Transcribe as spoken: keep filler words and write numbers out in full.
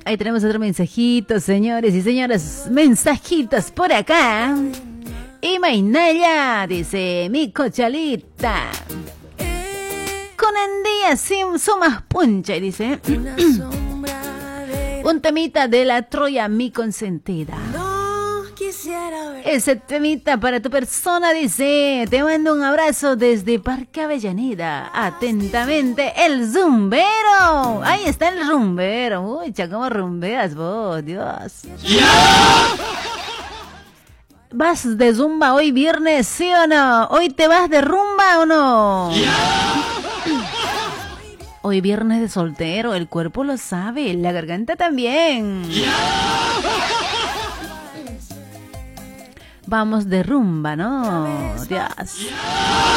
Ahí tenemos otro mensajito, señores y señoras. Mensajitos por acá. Y Mainaya dice, mi cochalita. Con andía sin sumas puncha. Y dice, un temita de la Troya, mi consentida. Ese temita para tu persona, dice. Te mando un abrazo desde Parque Avellaneda. Atentamente, el rumbero. Ahí está el rumbero. Uy, cha, cómo rumbeas vos, Dios. ¡Ya! ¿Vas de zumba hoy viernes, sí o no? ¿Hoy te vas de rumba o no? ¡Ya! Hoy viernes de soltero, el cuerpo lo sabe, la garganta también. ¡Ya! Vamos de rumba, ¿no? Dios.